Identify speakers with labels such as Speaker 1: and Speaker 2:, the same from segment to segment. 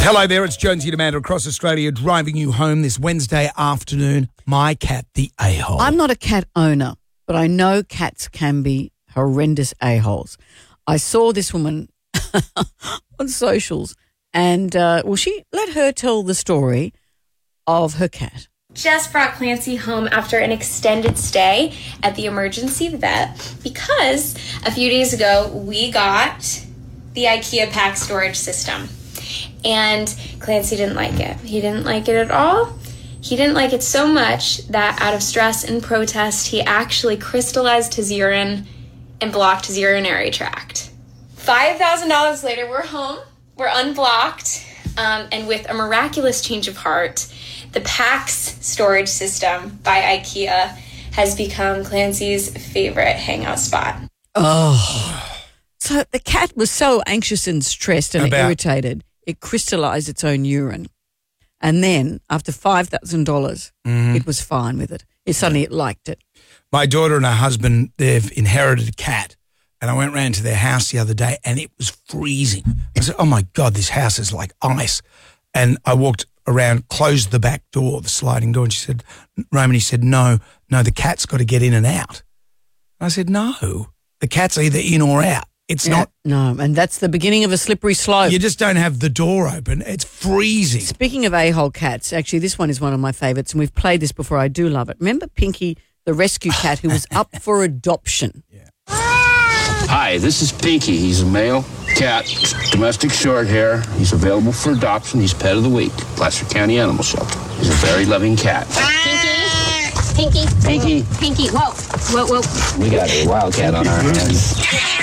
Speaker 1: Hello there, it's Jonesy and Amanda across Australia driving you home this Wednesday afternoon. My cat, the a-hole.
Speaker 2: I'm not a cat owner, but I know cats can be horrendous a-holes. I saw this woman on socials and, she let her tell the story of her cat.
Speaker 3: Just brought Clancy home after an extended stay at the emergency vet because a few days ago we got the IKEA pack storage system. And Clancy didn't like it. He didn't like it at all. He didn't like it so much that out of stress and protest, he actually crystallized his urine and blocked his urinary tract. $5,000 later, we're home. We're unblocked. And with a miraculous change of heart, the PAX storage system by IKEA has become Clancy's favorite hangout spot.
Speaker 2: Oh. So the cat was so anxious and stressed and irritated, it crystallized its own urine. And then after $5,000, it was fine with it. It liked it.
Speaker 1: My daughter and her husband, they've inherited a cat. And I went round to their house the other day and it was freezing. I said, oh my God, this house is like ice. And I walked around, closed the back door, the sliding door, and she said, Roman, he said, no, the cat's got to get in and out. I said, no, the cat's either in or out. It's not.
Speaker 2: No, and that's the beginning of a slippery slope.
Speaker 1: You just don't have the door open. It's freezing.
Speaker 2: Speaking of a-hole cats, actually this one is one of my favourites and we've played this before. I do love it. Remember Pinky, the rescue cat who was up for adoption?
Speaker 1: Yeah.
Speaker 4: Hi, this is Pinky. He's a male cat, domestic short hair. He's available for adoption. He's pet of the week, Placer County Animal Shelter. He's a very loving cat.
Speaker 5: Pinky.
Speaker 4: Whoa. We got a wildcat on our hands.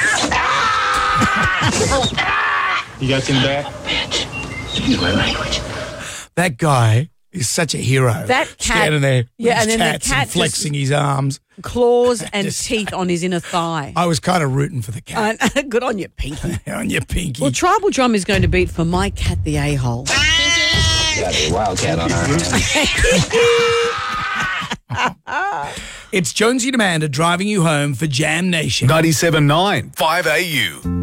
Speaker 6: You got him back?
Speaker 4: Excuse my language.
Speaker 1: That guy is such a hero.
Speaker 2: That cat.
Speaker 1: Standing there with his
Speaker 2: and then
Speaker 1: tats
Speaker 2: the cat
Speaker 1: and flexing his arms.
Speaker 2: Claws and teeth on his inner thigh.
Speaker 1: I was kind of rooting for the cat.
Speaker 2: Good on you, Pinky.
Speaker 1: On your Pinky.
Speaker 2: Well, Tribal Drum is going to beat for my cat, the a-hole.
Speaker 4: We got a wildcat on our hands.
Speaker 1: It's Jonesy and Amanda driving you home for Jam Nation.
Speaker 7: 97.9 5AU.